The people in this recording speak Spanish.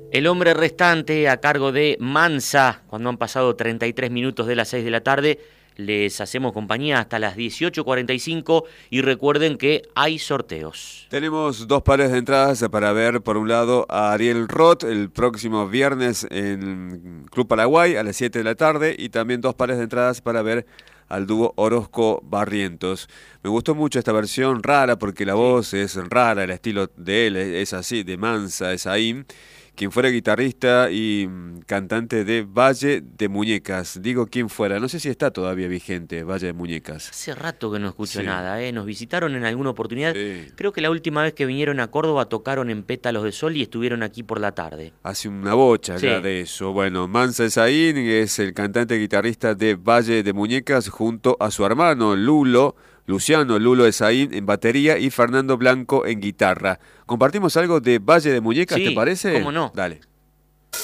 El hombre restante a cargo de Mansa, cuando han pasado 33 minutos de las 6 de la tarde, les hacemos compañía hasta las 18:45 y recuerden que hay sorteos. Tenemos 2 pares de entradas para ver, por un lado, a Ariel Roth el próximo viernes en Club Paraguay a las 7 de la tarde y también 2 pares de entradas para ver al dúo Orozco-Barrientos. Me gustó mucho esta versión rara porque la voz es rara, el estilo de él es así, de Mansa, es ahí. Quien fuera guitarrista y cantante de Valle de Muñecas. Digo quien fuera, no sé si está todavía vigente Valle de Muñecas. Hace rato que no escucho Sí. nada, Nos visitaron en alguna oportunidad. Sí. Creo que la última vez que vinieron a Córdoba tocaron en Pétalos de Sol y estuvieron aquí por la tarde. Hace una bocha Sí. ya de eso. Bueno, Mansa Esaín es el cantante guitarrista de Valle de Muñecas junto a su hermano Luciano Lulo Esaín en batería y Fernando Blanco en guitarra. ¿Compartimos algo de Valle de Muñecas, Sí, te parece? cómo no. Dale.